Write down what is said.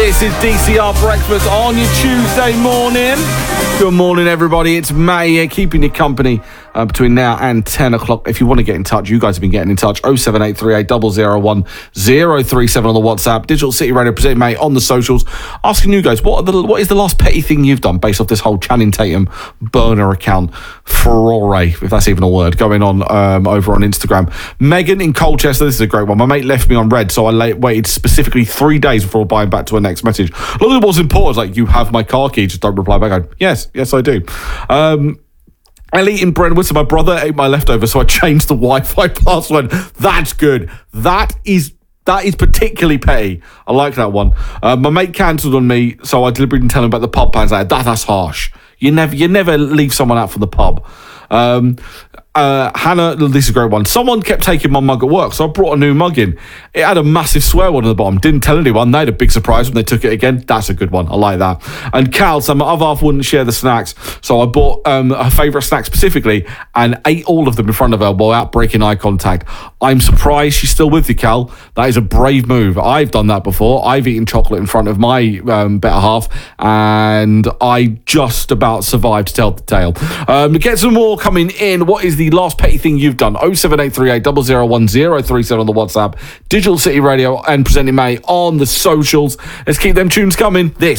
This is DCR Breakfast on your Tuesday morning. Good morning, everybody. It's May here, keeping you company between now and 10 o'clock. If you want to get in touch, you guys have been getting in touch. 07838 001 037 on the WhatsApp. Digital City Radio presenting May on the socials. Asking you guys, what is the last petty thing you've done based off this whole Channing Tatum burner account furore, if that's even a word, going on over on Instagram. Megan in Colchester, this is a great one. My mate left me on red, so I waited specifically 3 days before buying back to her next message. A lot of it was important, like, you have my car key, just don't reply back. I go, yes, I do. Ellie in Brentwood, so my brother ate my leftovers, so I changed the Wi-Fi password. That's good. That is particularly petty. I like that one. My mate cancelled on me, so I deliberately didn't tell him about the pub plans. That's harsh. You never leave someone out for the pub. Hannah, this is a great one. Someone kept taking my mug at work, so I brought a new mug in. It had a massive swear word on the bottom. Didn't tell anyone. They had a big surprise when they took it again. That's a good one. I like that. And Cal, so my other half wouldn't share the snacks, so I bought her favourite snack specifically and ate all of them in front of her without breaking eye contact. I'm surprised she's still with you, Cal. That is a brave move. I've done that before. I've eaten chocolate in front of my better half, and I just about survived to tell the tale. Get some more coming in. What is the last petty thing you've done? 07838 001 037 on the WhatsApp. Digital City Radio and presenting May on the socials. Let's keep them tunes coming. This